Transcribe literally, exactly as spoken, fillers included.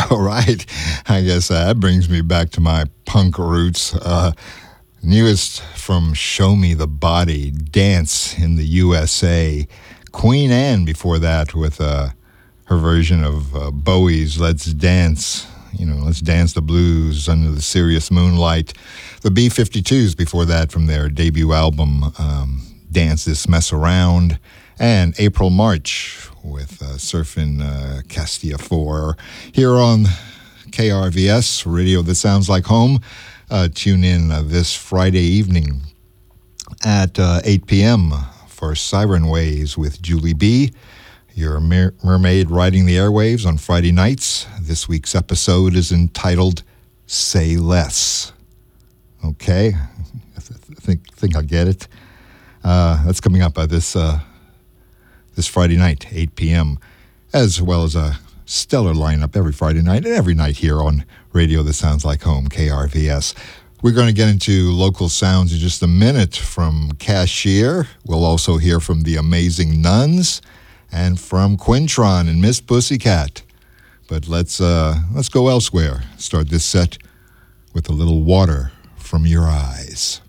All right. I guess that brings me back to my punk roots. Uh, newest from Show Me the Body, Dance in the U S A. Queen Anne before that with uh, her version of uh, Bowie's Let's Dance. You know, Let's Dance the Blues Under the Serious Moonlight. The B fifty-twos before that from their debut album, um, Dance This Mess Around. And April March with uh, Surfin' uh, Castilla four here on K R V S, radio that sounds like home. Uh, tune in uh, this Friday evening at uh, eight p.m. for Siren Waves with Julie B., your mer- mermaid riding the airwaves on Friday nights. This week's episode is entitled Say Less. Okay, I th- think, think I'll get it. Uh, that's coming up uh, this... Uh, This Friday night, eight p.m., as well as a stellar lineup every Friday night and every night here on radio that sounds like home, K R V S. We're going to get into local sounds in just a minute from Cashier. We'll also hear from the Amazing Nuns and from Quintron and Miss Pussycat. But let's uh, let's go elsewhere. Start this set with a little Water from Your Eyes.